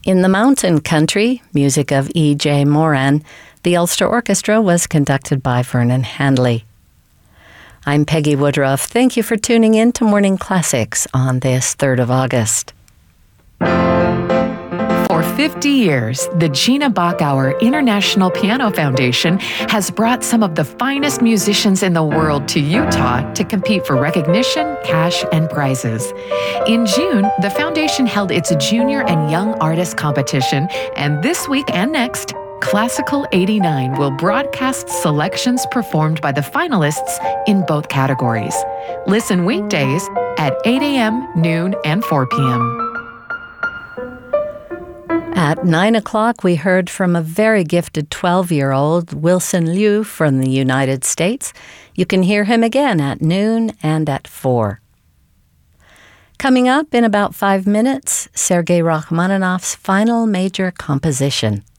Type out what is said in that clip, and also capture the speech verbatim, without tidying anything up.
In the mountain country, music of E J. Moran, the Ulster Orchestra was conducted by Vernon Handley. I'm Peggy Woodruff. Thank you for tuning in to Morning Classics on this third of August. For fifty years, the Gina Bachauer International Piano Foundation has brought some of the finest musicians in the world to Utah to compete for recognition, cash, and prizes. In June, the foundation held its Junior and Young Artist Competition, and this week and next, Classical eighty-nine will broadcast selections performed by the finalists in both categories. Listen weekdays at eight a.m., noon, and four p.m. At nine o'clock, we heard from a very gifted twelve-year-old, Wilson Liu, from the United States. You can hear him again at noon and at four. Coming up in about five minutes, Sergei Rachmaninoff's final major composition.